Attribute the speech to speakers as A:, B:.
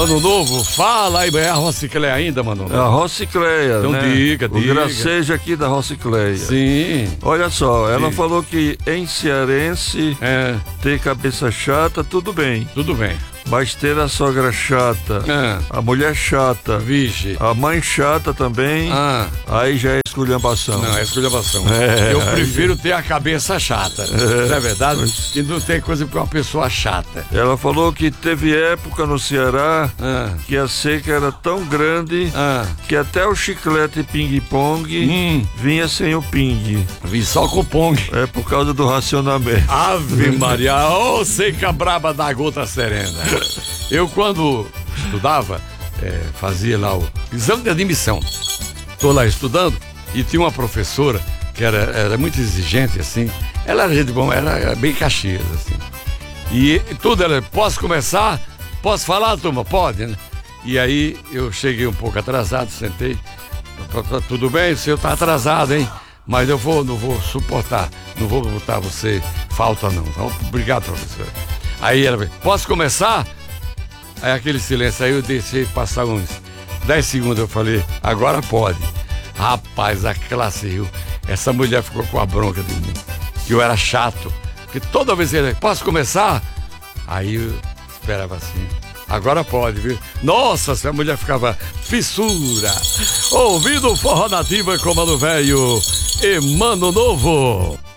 A: Ano novo, fala aí, é a Rocicleia ainda, mano?
B: É a Rocicleia,
A: então,
B: né?
A: diga.
B: O gracejo aqui da Rocicleia.
A: Sim.
B: Olha só, ela falou que em cearense ter cabeça chata, tudo bem.
A: Tudo bem.
B: Mas ter a sogra chata, a mulher chata,
A: vixe,
B: a mãe chata também, aí já é esculhambação.
A: Não, é esculhambação. Eu prefiro ter a cabeça chata. Não é verdade? E não tem coisa pra uma pessoa chata.
B: Ela falou que teve época no Ceará que a seca era tão grande que até o chiclete ping-pong vinha sem o ping.
A: Vim só com o pong.
B: É por causa do racionamento.
A: Ave Maria, ô seca braba da gota serena. Eu, quando estudava, fazia lá o exame de admissão. Tô lá estudando e tinha uma professora que era muito exigente, assim. Ela era gente boa, era bem Caxias, assim. E tudo, ela, posso começar? Posso falar, turma? Pode, né? E aí eu cheguei um pouco atrasado, sentei. Tudo bem, o senhor tá atrasado, hein? Mas não vou suportar, não vou botar você falta, não. Obrigado, professora. Aí ela veio, posso começar? Aí aquele silêncio, aí eu deixei passar uns 10 segundos, eu falei, agora pode. Rapaz, a classe riu. Essa mulher ficou com a bronca de mim, que eu era chato. Porque toda vez que ele, posso começar? Aí eu esperava assim, agora pode, viu? Nossa, essa mulher ficava fissura. Ouvindo Forró Nativa, Comando Velho e Mano Novo.